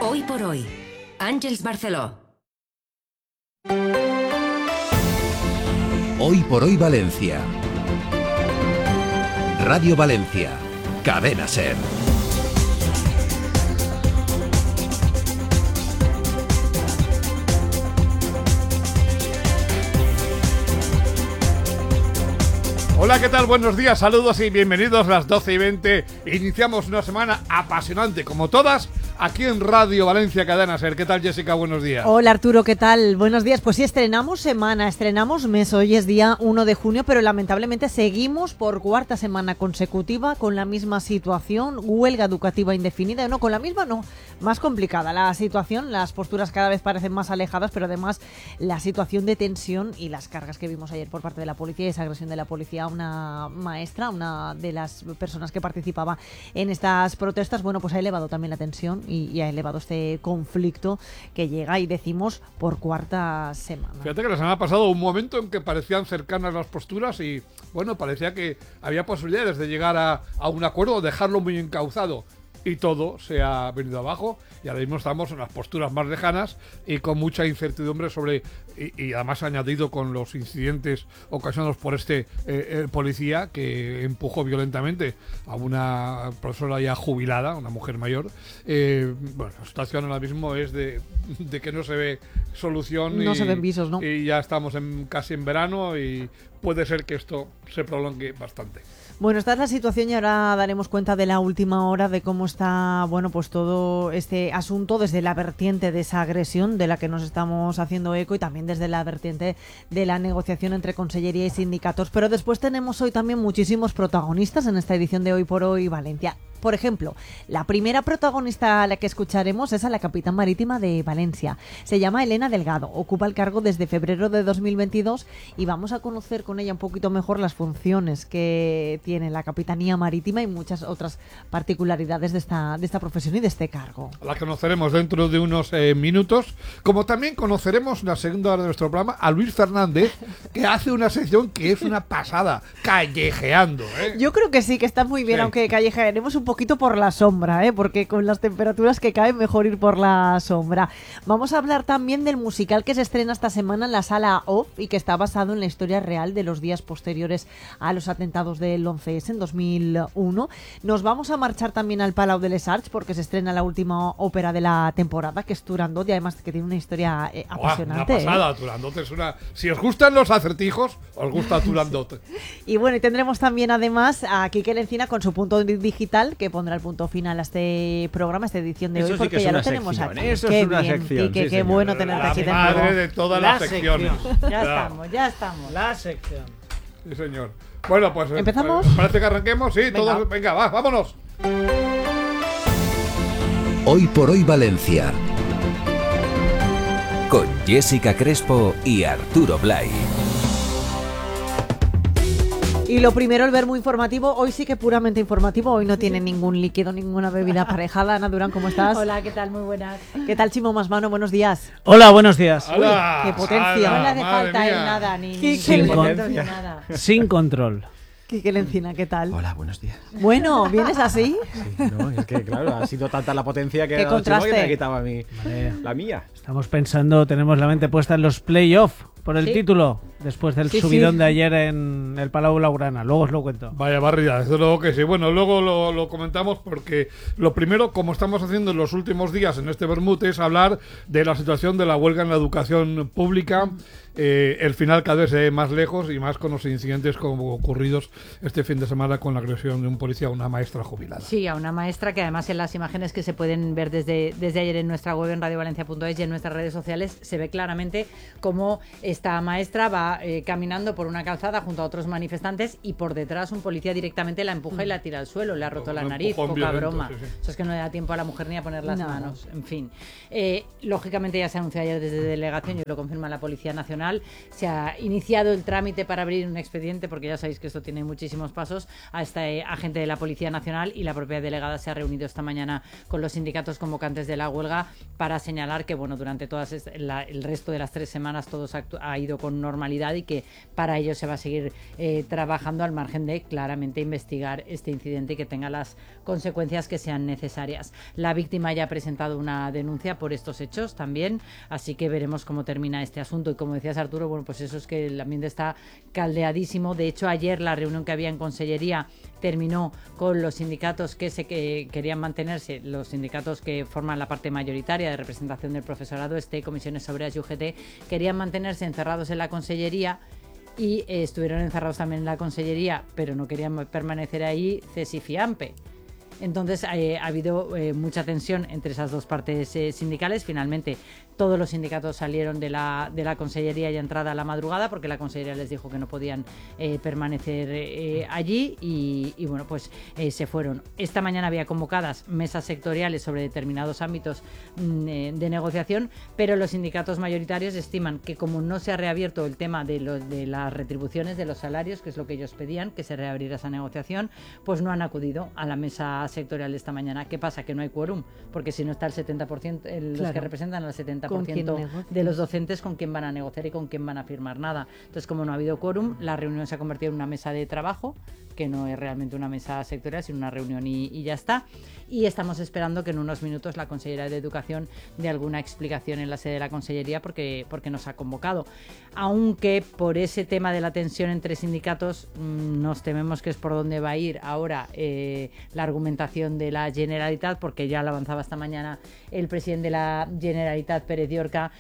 Hoy por hoy, Àngels Barceló. Hoy por hoy Valencia. Radio Valencia. Cadena SER. Hola, ¿qué tal? Buenos días, saludos y bienvenidos a las 12:20. Iniciamos una semana apasionante, como todas, aquí en Radio Valencia Cadena SER. ¿Qué tal, Jessica? Buenos días. Hola, Arturo, ¿qué tal? Buenos días. Pues sí, estrenamos semana, estrenamos mes. Hoy es día 1 de junio, pero lamentablemente seguimos por cuarta semana consecutiva con la misma situación, huelga educativa indefinida. No, con la misma no, más complicada la situación, las posturas cada vez parecen más alejadas, pero además la situación de tensión y las cargas que vimos ayer por parte de la policía y esa agresión de la policía a una maestra, una de las personas que participaba en estas protestas, bueno, pues ha elevado también la tensión y ha elevado este conflicto que llega, y decimos, por cuarta semana. Fíjate que la semana pasada hubo un momento en que parecían cercanas las posturas y, bueno, parecía que había posibilidades de llegar a un acuerdo, dejarlo muy encauzado. Y todo se ha venido abajo y ahora mismo estamos en las posturas más lejanas y con mucha incertidumbre sobre, y además añadido con los incidentes ocasionados por este policía que empujó violentamente a una profesora ya jubilada, una mujer mayor. Bueno, la situación ahora mismo es de que no se ve solución. No se ven visos, ¿no? Y ya estamos casi en verano y puede ser que esto se prolongue bastante. Bueno, esta es la situación y ahora daremos cuenta de la última hora de cómo está, bueno, pues todo este asunto desde la vertiente de esa agresión de la que nos estamos haciendo eco y también desde la vertiente de la negociación entre Consellería y sindicatos. Pero después tenemos hoy también muchísimos protagonistas en esta edición de Hoy por Hoy Valencia. Por ejemplo, la primera protagonista a la que escucharemos es a la capitán marítima de Valencia. Se llama Elena Delgado, ocupa el cargo desde febrero de 2022 y vamos a conocer con ella un poquito mejor las funciones que tiene la capitanía marítima y muchas otras particularidades de esta profesión y de este cargo. La conoceremos dentro de unos minutos, como también conoceremos en la segunda hora de nuestro programa a Luis Fernández, que hace una sección que es una pasada, callejeando. Yo creo que sí, que está muy bien, sí. Aunque callejearemos un poquito por la sombra, porque con las temperaturas que caen mejor ir por la sombra. Vamos a hablar también del musical que se estrena esta semana en la Sala Off y que está basado en la historia real de los días posteriores a los atentados del 11S en 2001. Nos vamos a marchar también al Palau de les Arts porque se estrena la última ópera de la temporada, que es Turandot, y además que tiene una historia apasionante. Una pasada, Turandot es una... Si os gustan los acertijos, os gusta Turandot. Y bueno, y tendremos también además a Quique Lencina con su punto digital, que pondrá el punto final a este programa, a esta edición de hoy, porque ya lo tenemos aquí. Eso es una sección. Quique, qué bueno tenerte aquí dentro. La madre de todas las secciones. Ya estamos. La sección. Sí, señor. Bueno, pues... ¿Empezamos? Parece que arranquemos, sí. Venga. Todos, venga, vámonos. Hoy por hoy Valencia. Con Jessica Crespo y Arturo Blay. Y lo primero, el verbo informativo. Hoy sí que puramente informativo. Hoy no tiene ningún líquido, ninguna bebida aparejada. Ana Durán, ¿cómo estás? Hola, ¿qué tal? Muy buenas. ¿Qué tal, Chimo Masmano? Buenos días. Hola, buenos días. Hola. ¡Qué potencia! No le hace falta nada, ni nada. Sin control. Quique Lencina, ¿qué tal? Hola, buenos días. Bueno, ¿vienes así? Sí, no, es que claro, ha sido tanta la potencia que ¿Qué contraste? me quitaba la mía. Estamos pensando, tenemos la mente puesta en los play-off por el título, después del subidón de ayer en el Palau Blaugrana. Luego os lo cuento. Vaya barrida, desde luego que sí. Bueno, luego lo comentamos porque lo primero, como estamos haciendo en los últimos días en este Bermud, es hablar de la situación de la huelga en la educación pública. El final cada vez se ve más lejos y más con los incidentes como ocurridos este fin de semana con la agresión de un policía a una maestra jubilada. Sí, a una maestra que además en las imágenes que se pueden ver desde ayer en nuestra web en radiovalencia.es y en nuestras redes sociales se ve claramente cómo esta maestra va caminando por una calzada junto a otros manifestantes y por detrás un policía directamente la empuja y la tira al suelo, le ha roto la nariz, poca violento, broma. Sí. Eso es que no le da tiempo a la mujer ni a poner las manos, en fin. Lógicamente ya se anunció ayer desde delegación y lo confirma la Policía Nacional. Se ha iniciado el trámite para abrir un expediente, porque ya sabéis que esto tiene muchísimos pasos, a este agente de la Policía Nacional, y la propia delegada se ha reunido esta mañana con los sindicatos convocantes de la huelga para señalar que, bueno, durante todas el resto de las 3 semanas todo ha ido con normalidad actualidad y que para ello se va a seguir trabajando al margen de claramente investigar este incidente y que tenga las consecuencias que sean necesarias. La víctima ya ha presentado una denuncia por estos hechos también, así que veremos cómo termina este asunto. Y como decías, Arturo, bueno, pues eso es que el ambiente está caldeadísimo. De hecho, ayer la reunión que había en Consellería terminó con los sindicatos que querían mantenerse, los sindicatos que forman la parte mayoritaria de representación del profesorado, Comisiones Obreras y UGT, querían mantenerse encerrados en la Consellería y estuvieron encerrados también en la Consellería, pero no querían permanecer ahí CES y FIAMPE. Entonces ha habido mucha tensión entre esas dos partes sindicales. Finalmente todos los sindicatos salieron de la Consellería ya entrada a la madrugada, porque la Consellería les dijo que no podían permanecer allí y bueno, pues se fueron. Esta mañana había convocadas mesas sectoriales sobre determinados ámbitos de negociación, pero los sindicatos mayoritarios estiman que como no se ha reabierto el tema de las retribuciones, de los salarios, que es lo que ellos pedían, que se reabriera esa negociación, pues no han acudido a la mesa sectorial de esta mañana. ¿Qué pasa? Que no hay quórum, porque si no está el 70%, los que representan al 70% de los docentes, ¿con quién van a negociar y con quién van a firmar nada? Entonces, como no ha habido quórum, la reunión se ha convertido en una mesa de trabajo, que no es realmente una mesa sectorial, sino una reunión y ya está. Y estamos esperando que en unos minutos la consellera de Educación dé alguna explicación en la sede de la Consellería porque nos ha convocado. Aunque por ese tema de la tensión entre sindicatos nos tememos que es por donde va a ir ahora la argumentación de la Generalitat, porque ya lo avanzaba esta mañana el presidente de la Generalitat, Pérez Llorca,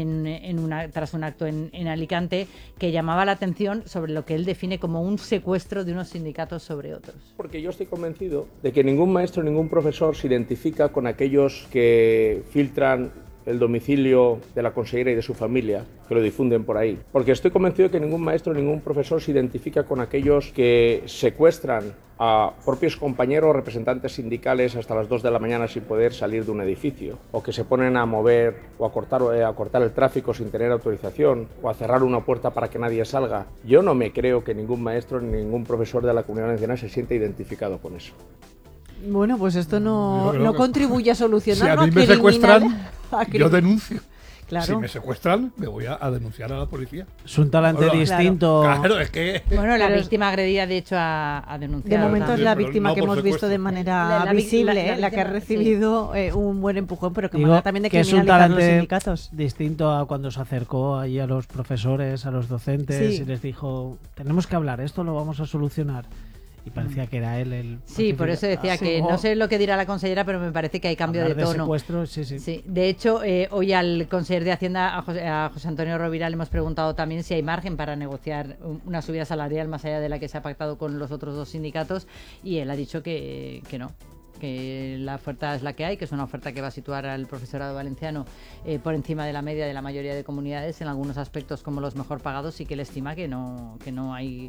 tras un acto en Alicante, que llamaba la atención sobre lo que él define como un secuestro de unos sindicatos sobre otros. Porque yo estoy convencido de que ningún maestro, ningún profesor se identifica con aquellos que filtran el domicilio de la consellera y de su familia, que lo difunden por ahí. Porque estoy convencido de que ningún maestro, ningún profesor se identifica con aquellos que secuestran a propios compañeros o representantes sindicales hasta las 2 de la mañana sin poder salir de un edificio, o que se ponen a mover o a cortar el tráfico sin tener autorización, o a cerrar una puerta para que nadie salga. Yo no me creo que ningún maestro ni ningún profesor de la Comunidad Valenciana se sienta identificado con eso. Bueno, pues esto no contribuye a solucionar. Si a mí me secuestran, yo denuncio. Claro. Si me secuestran, me voy a denunciar a la policía. Es un talante distinto. Claro, es que... Bueno, la víctima agredida, de hecho, ha denunciado. De momento es la víctima no que hemos visto de manera visible, la que ha recibido un buen empujón, pero que manera también de criminalizar a los sindicatos. Distinto a cuando se acercó allí a los profesores, a los docentes, y les dijo, tenemos que hablar, esto lo vamos a solucionar. Y parecía que era él el... Sí, por eso decía que no sé lo que dirá la consellera, pero me parece que hay cambio de tono. Secuestro, sí. De hecho, hoy al consejero de Hacienda, a José Antonio Rovira, le hemos preguntado también si hay margen para negociar una subida salarial más allá de la que se ha pactado con los otros dos sindicatos, y él ha dicho que no, que la oferta es la que hay, que es una oferta que va a situar al profesorado valenciano por encima de la media de la mayoría de comunidades, en algunos aspectos como los mejor pagados, y que él estima que no hay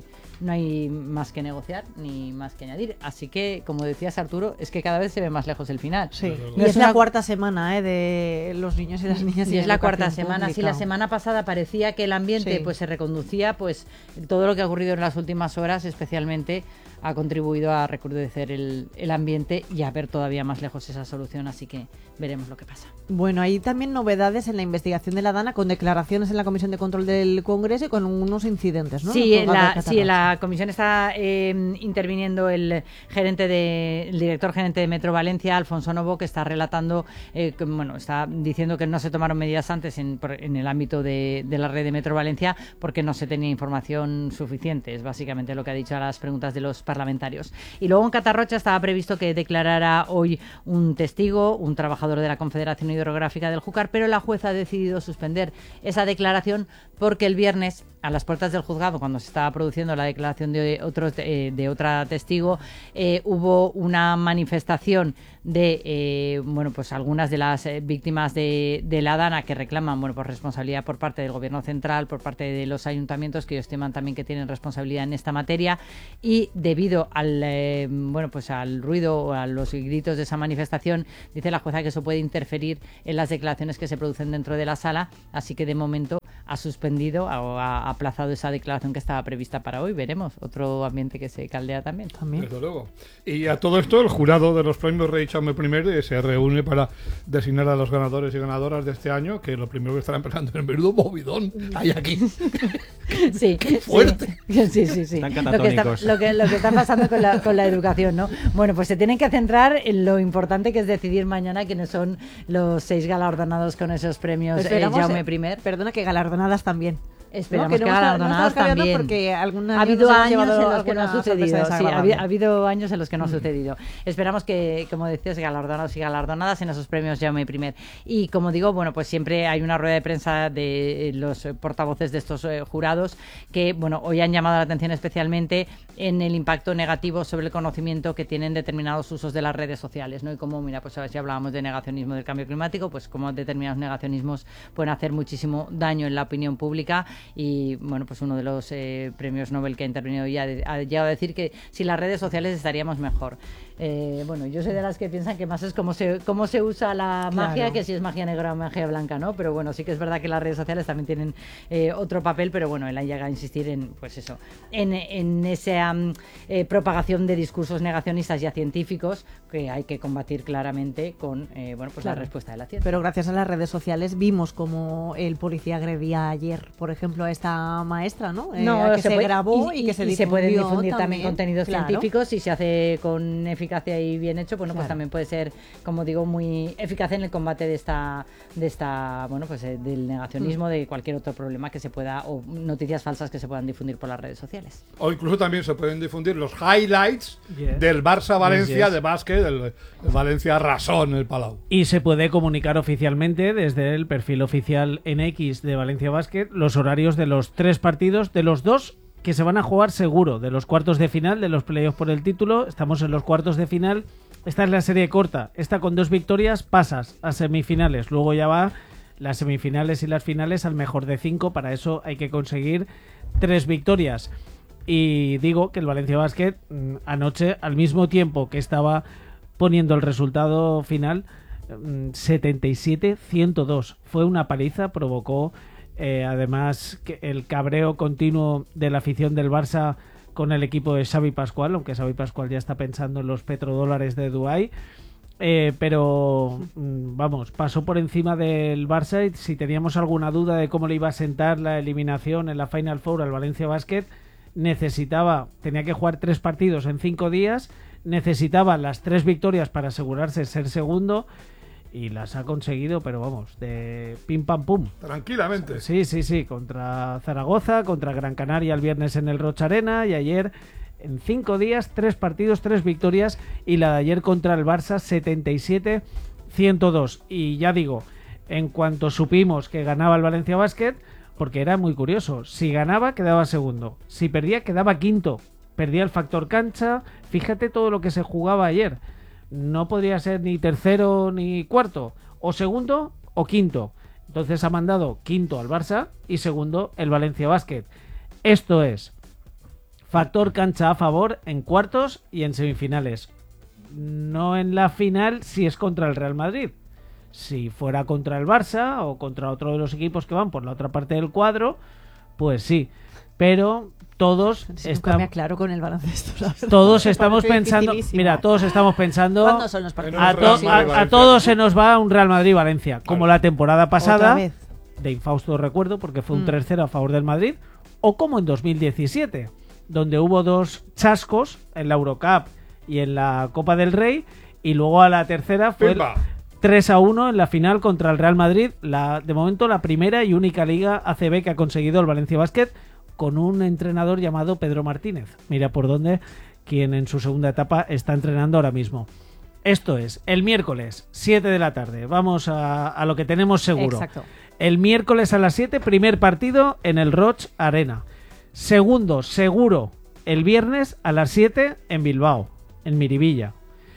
más que negociar ni más que añadir. Así que, como decías, Arturo, es que cada vez se ve más lejos el final. Sí. Y es la cuarta semana de los niños y las niñas. Y es la cuarta semana. Sí, la semana pasada parecía que el ambiente pues se reconducía, pues todo lo que ha ocurrido en las últimas horas especialmente ha contribuido a recrudecer el ambiente y a ver todavía más lejos esa solución, así que veremos lo que pasa. Bueno, hay también novedades en la investigación de la DANA, con declaraciones en la Comisión de Control del Congreso y con unos incidentes, ¿no? Sí, en la comisión está interviniendo el director gerente de Metro Valencia, Alfonso Novo, que está relatando, está diciendo que no se tomaron medidas antes en el ámbito de la red de Metro Valencia porque no se tenía información suficiente. Es básicamente lo que ha dicho a las preguntas de los parlamentarios. Y luego en Catarrocha estaba previsto que declarara hoy un testigo, un trabajador de la Confederación Hidrográfica del Júcar, pero la jueza ha decidido suspender esa declaración porque el viernes, a las puertas del juzgado, cuando se estaba produciendo la declaración de otra testigo, hubo una manifestación de algunas de las víctimas de la DANA que reclaman pues responsabilidad por parte del Gobierno central, por parte de los ayuntamientos, que ellos estiman también que tienen responsabilidad en esta materia, y debido al al ruido, a los gritos de esa manifestación, dice la jueza que eso puede interferir en las declaraciones que se producen dentro de la sala, así que de momento ha suspendido o ha aplazado esa declaración que estaba prevista para hoy. Veremos, otro ambiente que se caldea también. Desde luego. Y a todo esto, el jurado de los premios Rey Jaume I se reúne para designar a los ganadores y ganadoras de este año, que lo primero que estarán pensando es el menudo movidón hay aquí. Sí, ¡Qué fuerte! Sí. Están catatónicos. Lo que está pasando con la educación, ¿no? Bueno, pues se tienen que centrar en lo importante que es decidir mañana quiénes son los 6 galardonados con esos premios Jaume I. Perdona, que galardonadas también. Esperamos que galardonadas también. Porque ha habido años en los que no ha sucedido. Sí, ha habido años en los que no ha sucedido. Esperamos que, como decías, galardonados y galardonadas en esos premios Jaume I. Y como digo, bueno, pues siempre hay una rueda de prensa de los portavoces de estos jurados que, bueno, hoy han llamado la atención especialmente en el impacto negativo sobre el conocimiento que tienen determinados usos de las redes sociales, ¿no? Y como, mira, pues a ver si hablábamos de negacionismo del cambio climático, pues como determinados negacionismos pueden hacer muchísimo daño en la opinión pública. Y bueno, pues uno de los premios Nobel que ha intervenido ya ha llegado a decir que sin las redes sociales estaríamos mejor. Bueno, yo soy de las que piensan que más es cómo se usa la magia, que si es magia negra o magia blanca, ¿no? Pero bueno, sí que es verdad que las redes sociales también tienen otro papel, pero bueno, él ha llegado a insistir en, pues eso, en esa propagación de discursos negacionistas ya científicos que hay que combatir claramente con bueno, pues la respuesta de la ciencia. Pero gracias a las redes sociales vimos como el policía agredía ayer, por ejemplo, a esta maestra, ¿no? Que se grabó y que se difundió. Se pueden difundir también contenidos científicos y se hace con eficacia y bien hecho, bueno, pues también puede ser, como digo, muy eficaz en el combate de esta bueno, pues del negacionismo, de cualquier otro problema que se pueda, o noticias falsas que se puedan difundir por las redes sociales. O incluso también se pueden difundir los highlights del Barça-Valencia de básquet, del Valencia arrasó en el Palau. Y se puede comunicar oficialmente desde el perfil oficial en X de Valencia Basket los horarios de los 3 partidos, de los 2 que se van a jugar seguro, de los cuartos de final, de los playoffs por el título. Estamos en los cuartos de final. Esta es la serie corta. Esta con 2 victorias pasas a semifinales. Luego ya va las semifinales y las finales al mejor de 5. Para eso hay que conseguir 3 victorias. Y digo que el Valencia Basket anoche, al mismo tiempo que estaba poniendo el resultado final, 77-102. Fue una paliza, provocó además que el cabreo continuo de la afición del Barça con el equipo de Xavi Pascual, aunque Xavi Pascual ya está pensando en los petrodólares de Dubái, pero vamos, pasó por encima del Barça. Y si teníamos alguna duda de cómo le iba a sentar la eliminación en la Final Four al Valencia Basket, tenía que jugar 3 partidos en 5 días, necesitaba las 3 victorias para asegurarse ser segundo. Y las ha conseguido, pero vamos, de pim pam pum. Tranquilamente. Sí, contra Zaragoza, contra Gran Canaria el viernes en el Rocha Arena, y ayer en 5 días, 3 partidos, 3 victorias, y la de ayer contra el Barça 77-102. Y ya digo, en cuanto supimos que ganaba el Valencia Basket, porque era muy curioso, si ganaba quedaba segundo, si perdía quedaba quinto, perdía el factor cancha. Fíjate todo lo que se jugaba ayer. No podría ser ni tercero ni cuarto, o segundo o quinto. Entonces ha mandado quinto al Barça y segundo el Valencia Basket. Esto es factor cancha a favor en cuartos y en semifinales. No en la final si es contra el Real Madrid. Si fuera contra el Barça o contra otro de los equipos que van por la otra parte del cuadro, pues sí. Pero todos estamos claro con el baloncesto. Todos estamos pensando, mira, todos estamos pensando ¿cuándo son los partidos? A todos se nos va un Real Madrid-Valencia, como la temporada pasada, de infausto recuerdo, porque fue un 3-0 a favor del Madrid, o como en 2017, donde hubo 2 chascos en la Eurocup y en la Copa del Rey, y luego a la tercera fue 3-1 en la final contra el Real Madrid, de momento la primera y única liga ACB que ha conseguido el Valencia Basket, con un entrenador llamado Pedro Martínez. Mira por dónde, quien en su segunda etapa está entrenando ahora mismo. Esto es el miércoles, 7 de la tarde. Vamos a lo que tenemos seguro. Exacto. El miércoles a las 7, primer partido en el Roch Arena. Segundo, seguro, el viernes a las 7 en Bilbao, en Miribilla.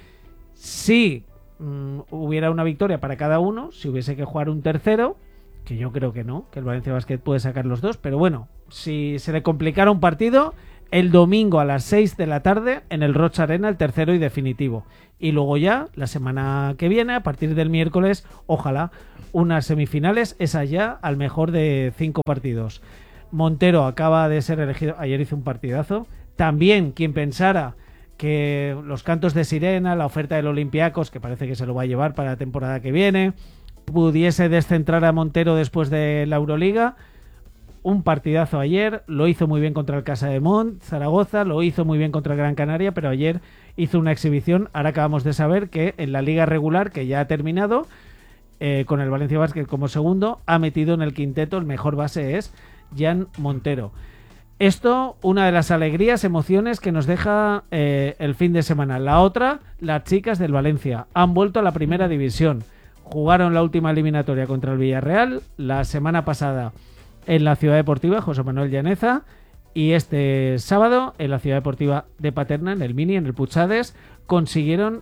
Si hubiera una victoria para cada uno, si hubiese que jugar un tercero, que yo creo que no, que el Valencia Basket puede sacar los 2, pero bueno, si se le complicara un partido, El domingo a las 6 de la tarde en el Rocha Arena, el tercero y definitivo. Y luego ya, la semana que viene, a partir del miércoles, ojalá, unas semifinales, esa ya al mejor de 5 partidos. Montero acaba de ser elegido, ayer hizo un partidazo. También quien pensara que los cantos de sirena, la oferta del Olympiacos, que parece que se lo va a llevar para la temporada que viene, pudiese descentrar a Montero después de la Euroliga. Un partidazo ayer, lo hizo muy bien contra el Casa de Mont, Zaragoza, lo hizo muy bien contra el Gran Canaria, pero ayer hizo una exhibición. Ahora acabamos de saber que en la liga regular, que ya ha terminado, con el Valencia Basket como segundo, ha metido en el quinteto, el mejor base es Jan Montero. Esto, una de las alegrías, emociones que nos deja el fin de semana. La otra, las chicas del Valencia han vuelto a la primera división. Jugaron la última eliminatoria contra el Villarreal la semana pasada en la Ciudad Deportiva José Manuel Llaneza, y este sábado en la Ciudad Deportiva de Paterna, en el Mini, en el Puchades, consiguieron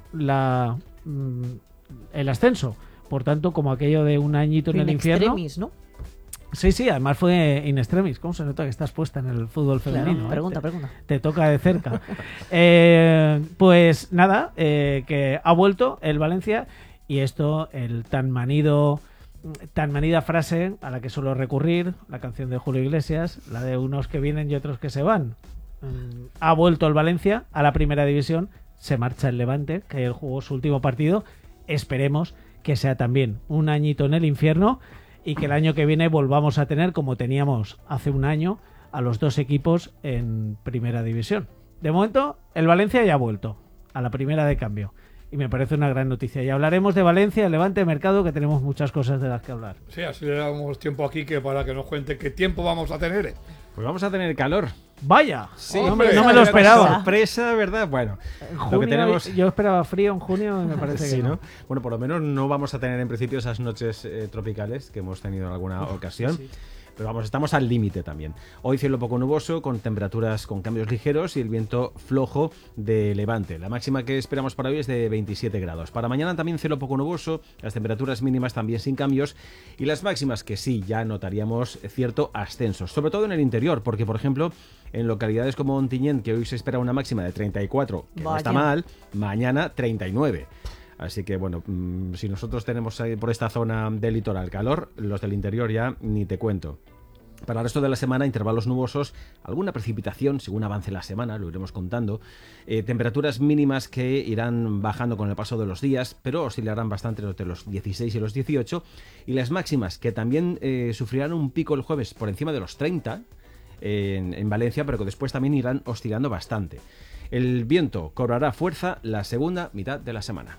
el ascenso. Por tanto, como aquello de un añito en el infierno. Extremis, ¿no? Sí, además fue in extremis. ¿Cómo se nota que estás puesta en el fútbol femenino? Claro, pregunta. Te toca de cerca. Pues nada, que ha vuelto el Valencia, y esto, el tan manida frase a la que suelo recurrir, la canción de Julio Iglesias, la de unos que vienen y otros que se van. Ha vuelto el Valencia a la primera división, se marcha el Levante, que ayer jugó su último partido. Esperemos que sea también un añito en el infierno y que el año que viene volvamos a tener, como teníamos hace un año, a los dos equipos en primera división. De momento, el Valencia ya ha vuelto a la primera de cambio. Y me parece una gran noticia. Y hablaremos de Valencia, Levante, Mercado, que tenemos muchas cosas de las que hablar. Sí, así le damos tiempo aquí que para que nos cuente qué tiempo vamos a tener. Pues vamos a tener calor. ¡Vaya! Sí, no me lo esperaba. Sorpresa, ¿verdad? Bueno, En junio, lo que tenemos... yo esperaba frío en junio y me parece sí, que no. Bueno, por lo menos no vamos a tener en principio esas noches tropicales que hemos tenido en alguna ocasión. Sí. Pero vamos, estamos al límite también. Hoy cielo poco nuboso, con temperaturas con cambios ligeros y el viento flojo de levante. La máxima que esperamos para hoy es de 27 grados. Para mañana también cielo poco nuboso, las temperaturas mínimas también sin cambios, y las máximas que sí, ya notaríamos cierto ascenso, sobre todo en el interior, porque por ejemplo, en localidades como Ontinyent, que hoy se espera una máxima de 34, que no está mal, mañana 39. Así que bueno, si nosotros tenemos por esta zona del litoral calor, los del interior ya ni te cuento. Para el resto de la semana, intervalos nubosos, alguna precipitación según avance la semana, lo iremos contando. Temperaturas mínimas que irán bajando con el paso de los días, pero oscilarán bastante entre los 16 y los 18. Y las máximas, que también sufrirán un pico el jueves por encima de los 30 en Valencia, pero que después también irán oscilando bastante. El viento cobrará fuerza la segunda mitad de la semana.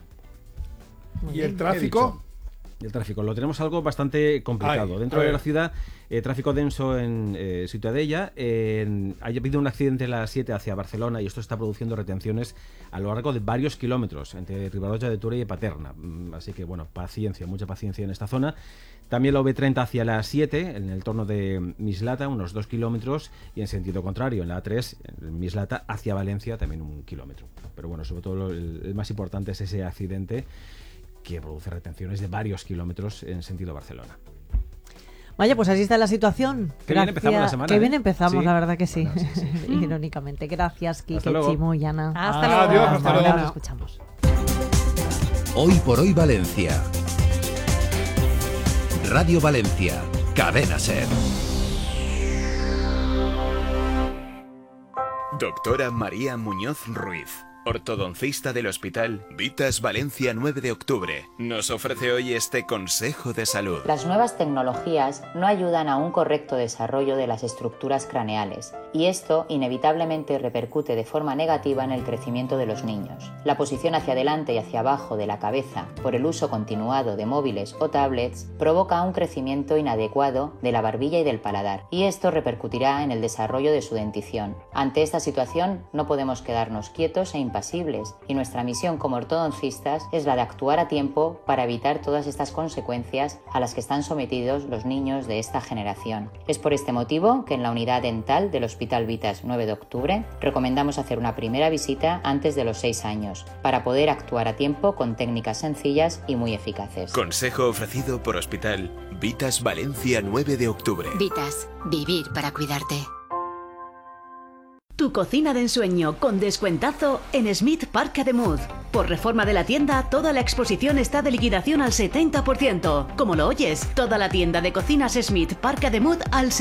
¿Y el tráfico? El tráfico lo tenemos algo bastante complicado. Dentro de la ciudad, tráfico denso en Ciutadella. Ha habido un accidente en la 7 hacia Barcelona y esto está produciendo retenciones a lo largo de varios kilómetros entre Ribarroja de Túria y Paterna. Así que bueno, paciencia, mucha paciencia en esta zona. También la V30 hacia la 7, en el torno de Mislata, unos 2 kilómetros, y en sentido contrario, en la A3, en Mislata hacia Valencia, también 1 kilómetro. Pero bueno, sobre todo el más importante es ese accidente que produce retenciones de varios kilómetros en sentido Barcelona. Vaya, pues así está la situación. Qué bien empezamos la semana. Qué bien empezamos, ¿Sí? La verdad que sí. Bueno, sí. Irónicamente. Gracias, Quique, luego. Chimo y Ana. Hasta luego. Adiós, hasta luego. Ahora nos escuchamos. Hoy por hoy Valencia. Radio Valencia. Cadena SER. Doctora María Muñoz Ruiz, ortodoncista del Hospital Vitas Valencia 9 de octubre, nos ofrece hoy este consejo de salud. Las nuevas tecnologías no ayudan a un correcto desarrollo de las estructuras craneales y esto inevitablemente repercute de forma negativa en el crecimiento de los niños. La posición hacia adelante y hacia abajo de la cabeza por el uso continuado de móviles o tablets provoca un crecimiento inadecuado de la barbilla y del paladar y esto repercutirá en el desarrollo de su dentición. Ante esta situación no podemos quedarnos quietos e impasibles y nuestra misión como ortodoncistas es la de actuar a tiempo para evitar todas estas consecuencias a las que están sometidos los niños de esta generación. Es por este motivo que en la unidad dental del Hospital Vitas 9 de octubre recomendamos hacer una primera visita antes de los 6 años para poder actuar a tiempo con técnicas sencillas y muy eficaces. Consejo ofrecido por Hospital Vitas Valencia 9 de octubre. Vitas, vivir para cuidarte. Tu cocina de ensueño con descuentazo en Smith Parc Ademuz. Por reforma de la tienda, toda la exposición está de liquidación al 70%. Como lo oyes, toda la tienda de cocinas Smith Parc Ademuz al